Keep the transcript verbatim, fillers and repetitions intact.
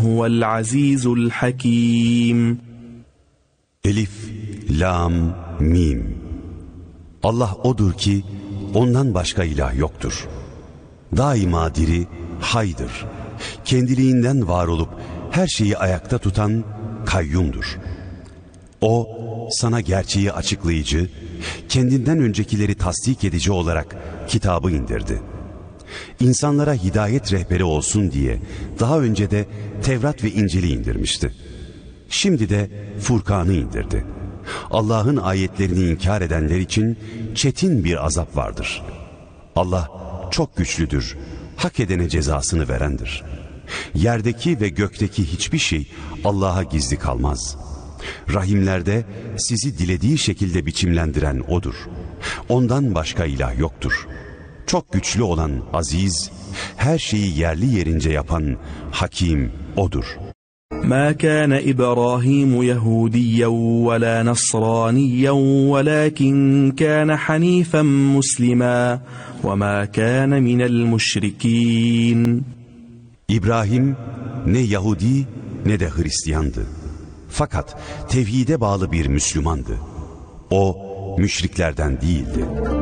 huvel azizul hakim. Elif, Lam, Mim. Allah odur ki ondan başka ilah yoktur. Daima diri, haydır. Kendiliğinden var olup her şeyi ayakta tutan kayyumdur. O sana gerçeği açıklayıcı, kendinden öncekileri tasdik edici olarak kitabı indirdi. İnsanlara hidayet rehberi olsun diye daha önce de Tevrat ve İncil'i indirmişti. Şimdi de Furkan'ı indirdi. Allah'ın ayetlerini inkar edenler için çetin bir azap vardır. Allah çok güçlüdür, hak edene cezasını verendir. Yerdeki ve gökteki hiçbir şey Allah'a gizli kalmaz. Rahimlerde sizi dilediği şekilde biçimlendiren O'dur. Ondan başka ilah yoktur. Çok güçlü olan aziz, her şeyi yerli yerince yapan hakim O'dur. ما كان إبراهيم يهوديا ولا نصرانيا ولكن كان حنيفا مسلما وما كان من المشركين. İbrahim ne Yahudi ne de Hristiyandı. Fakat tevhide bağlı bir Müslümandı. O müşriklerden değildi.